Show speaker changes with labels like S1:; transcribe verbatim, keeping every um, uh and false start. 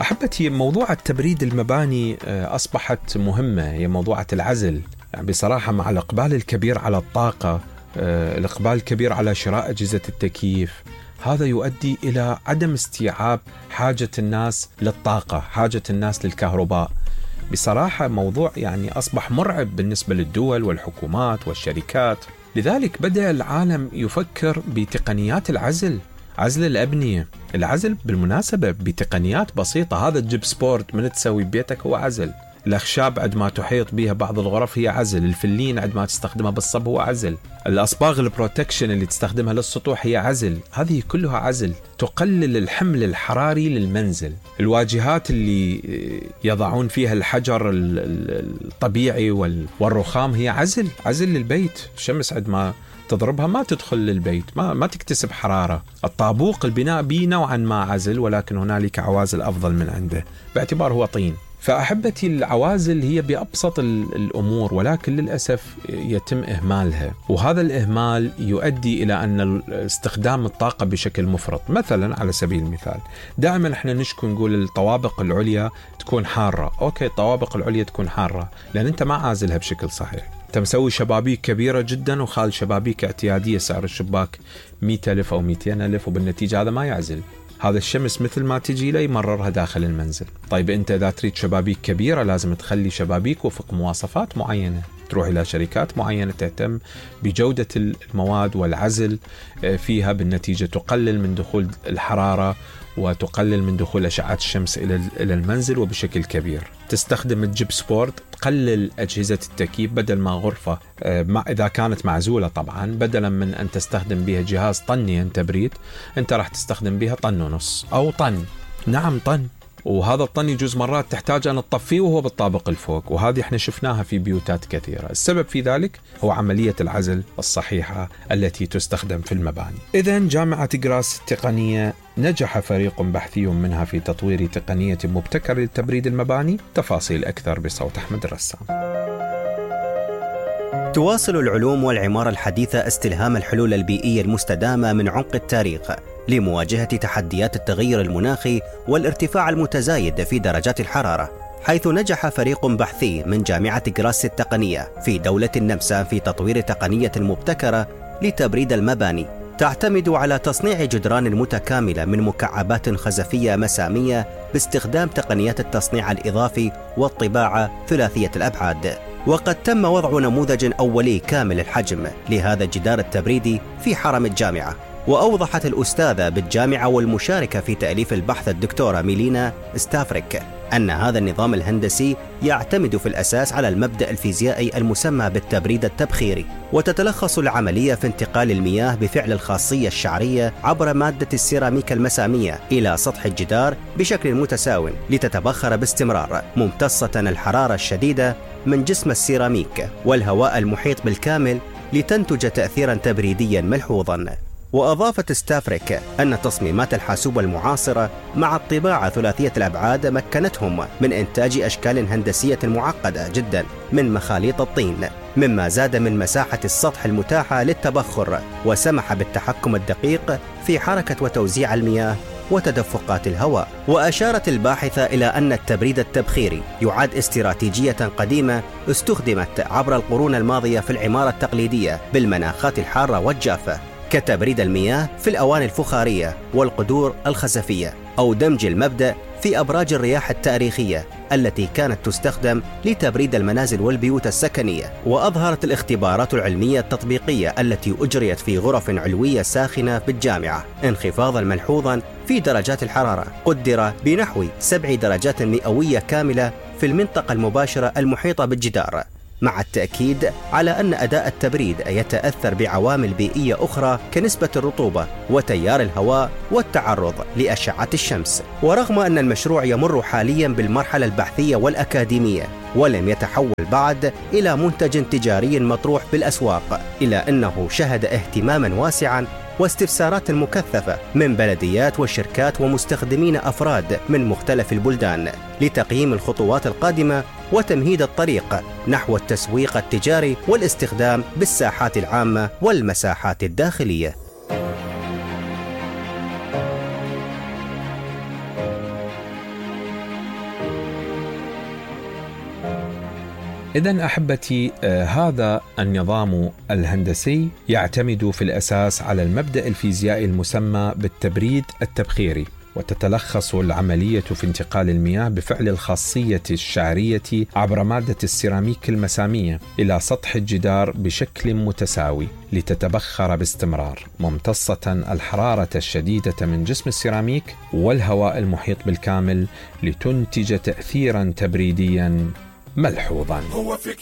S1: أحبتي، موضوع التبريد المباني أصبحت مهمة، هي موضوعة العزل. يعني بصراحة مع الإقبال الكبير على الطاقة، الإقبال الكبير على شراء أجهزة التكييف، هذا يؤدي إلى عدم استيعاب حاجة الناس للطاقة، حاجة الناس للكهرباء. بصراحة موضوع يعني أصبح مرعب بالنسبة للدول والحكومات والشركات. لذلك بدأ العالم يفكر بتقنيات العزل، عزل الأبنية. العزل بالمناسبة بتقنيات بسيطة، هذا الجبس بورد من تسوي ببيتك هو عزل، الأخشاب عندما تحيط بها بعض الغرف هي عزل، الفلين عندما تستخدمها بالصب هو عزل، الأصباغ البروتكشن اللي تستخدمها للسطوح هي عزل. هذه كلها عزل تقلل الحمل الحراري للمنزل. الواجهات اللي يضعون فيها الحجر الطبيعي والرخام هي عزل، عزل للبيت. الشمس عندما تضربها ما تدخل للبيت، ما ما تكتسب حرارة. الطابوق البناء به نوعا ما عزل، ولكن هنالك عوازل أفضل من عنده باعتبار هو طين. فأحبتي، العوازل هي بأبسط الأمور، ولكن للأسف يتم إهمالها، وهذا الإهمال يؤدي إلى أن استخدام الطاقة بشكل مفرط. مثلا على سبيل المثال، دائما احنا نشكو نقول الطوابق العليا تكون حارة. أوكي، الطوابق العليا تكون حارة لأن أنت ما عازلها بشكل صحيح. أنت مسوي شبابيك كبيرة جدا وخال شبابيك اعتيادية، سعر الشباك مئة ألف أو مئتين ألف، وبالنتيجة هذا ما يعزل. هذا الشمس مثل ما تجي لي يمررها داخل المنزل. طيب أنت إذا تريد شبابيك كبيرة لازم تخلي شبابيك وفق مواصفات معينة، تروح إلى شركات معينة تهتم بجودة المواد والعزل فيها، بالنتيجة تقلل من دخول الحرارة وتقلل من دخول أشعة الشمس إلى المنزل وبشكل كبير. تستخدم الجبس بورد، تقلل أجهزة التكييف، بدل ما غرفة مع إذا كانت معزولة طبعا، بدلا من أن تستخدم بها جهاز طني تبريد، أنت راح تستخدم بها طن ونص أو طن. نعم طن، وهذا الطن يجوز مرات تحتاج أن تطفيه وهو بالطابق الفوق، وهذه احنا شفناها في بيوتات كثيرة. السبب في ذلك هو عملية العزل الصحيحة التي تستخدم في المباني. إذن جامعة غراس التقنية نجح فريق بحثي منها في تطوير تقنية مبتكرة لتبريد المباني. تفاصيل أكثر بصوت أحمد الرسام.
S2: تواصل العلوم والعمارة الحديثة استلهام الحلول البيئية المستدامة من عمق التاريخ لمواجهة تحديات التغير المناخي والارتفاع المتزايد في درجات الحرارة، حيث نجح فريق بحثي من جامعة غراس التقنية في دولة النمسا في تطوير تقنية مبتكرة لتبريد المباني تعتمد على تصنيع جدران متكاملة من مكعبات خزفية مسامية باستخدام تقنيات التصنيع الإضافي والطباعة ثلاثية الأبعاد. وقد تم وضع نموذج أولي كامل الحجم لهذا الجدار التبريدي في حرم الجامعة. وأوضحت الأستاذة بالجامعة والمشاركة في تأليف البحث الدكتورة ميلينا ستافريك أن هذا النظام الهندسي يعتمد في الأساس على المبدأ الفيزيائي المسمى بالتبريد التبخيري، وتتلخص العملية في انتقال المياه بفعل الخاصية الشعرية عبر مادة السيراميك المسامية إلى سطح الجدار بشكل متساو لتتبخر باستمرار، ممتصة الحرارة الشديدة من جسم السيراميك والهواء المحيط بالكامل لتنتج تأثيرا تبريديا ملحوظا. وأضافت ستافريك أن تصميمات الحاسوب المعاصرة مع الطباعة ثلاثية الأبعاد مكنتهم من إنتاج أشكال هندسية معقدة جدا من مخاليط الطين، مما زاد من مساحة السطح المتاحة للتبخر وسمح بالتحكم الدقيق في حركة وتوزيع المياه وتدفقات الهواء. وأشارت الباحثة إلى أن التبريد التبخيري يعد استراتيجية قديمة استخدمت عبر القرون الماضية في العمارة التقليدية بالمناخات الحارة والجافة، كتبريد المياه في الأواني الفخارية والقدور الخزفية، أو دمج المبدأ في أبراج الرياح التاريخية التي كانت تستخدم لتبريد المنازل والبيوت السكنية. وأظهرت الاختبارات العلمية التطبيقية التي أجريت في غرف علوية ساخنة بالجامعة انخفاضا ملحوظا في درجات الحرارة قدر بنحو سبع درجات مئوية كاملة في المنطقة المباشرة المحيطة بالجدار، مع التأكيد على أن أداء التبريد يتأثر بعوامل بيئية أخرى كنسبة الرطوبة وتيار الهواء والتعرض لأشعة الشمس. ورغم أن المشروع يمر حاليا بالمرحلة البحثية والأكاديمية ولم يتحول بعد إلى منتج تجاري مطروح بالأسواق، إلا أنه شهد اهتماما واسعا واستفسارات مكثفة من بلديات وشركات ومستخدمين أفراد من مختلف البلدان لتقييم الخطوات القادمة وتمهيد الطريق نحو التسويق التجاري والاستخدام بالساحات العامة والمساحات الداخلية.
S1: إذن أحبتي، آه هذا النظام الهندسي يعتمد في الأساس على المبدأ الفيزيائي المسمى بالتبريد التبخيري، وتتلخص العملية في انتقال المياه بفعل الخاصية الشعرية عبر مادة السيراميك المسامية إلى سطح الجدار بشكل متساوي لتتبخر باستمرار، ممتصة الحرارة الشديدة من جسم السيراميك والهواء المحيط بالكامل، لتنتج تأثيرا تبريديا ملحوظا.